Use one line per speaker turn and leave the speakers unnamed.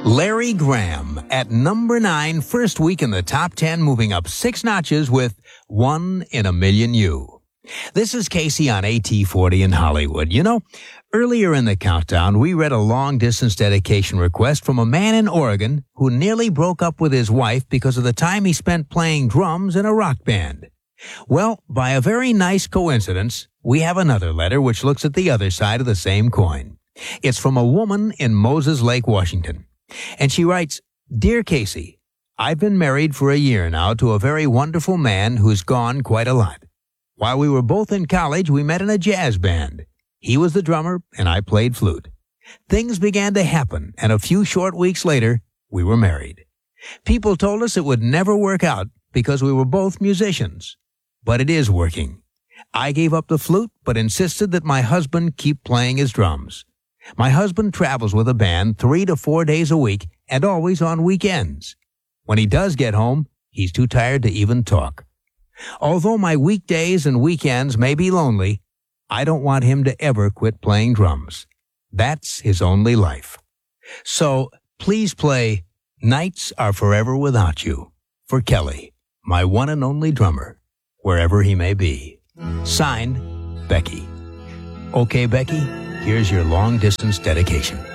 Larry Graham at number 9, first week in the top 10, moving up 6 notches with One in a Million You. This is Casey on AT40 in Hollywood. You know, earlier in the countdown, we read a long-distance dedication request from a man in Oregon who nearly broke up with his wife because of the time he spent playing drums in a rock band. Well, by a very nice coincidence, we have another letter which looks at the other side of the same coin. It's from a woman in Moses Lake, Washington. And she writes, "Dear Casey, I've been married for a year now to a very wonderful man who's gone quite a lot. While we were both in college, we met in a jazz band. He was the drummer, and I played flute. Things began to happen, and a few short weeks later, we were married. People told us it would never work out because we were both musicians. But it is working. I gave up the flute, but insisted that my husband keep playing his drums. My husband travels with a band 3 to 4 days a week and always on weekends. When he does get home, he's too tired to even talk. Although my weekdays and weekends may be lonely, I don't want him to ever quit playing drums. That's his only life. So please play Nights Are Forever Without You for Kelly, my one and only drummer, wherever he may be. Signed, Becky." Okay, Becky, here's your long-distance dedication.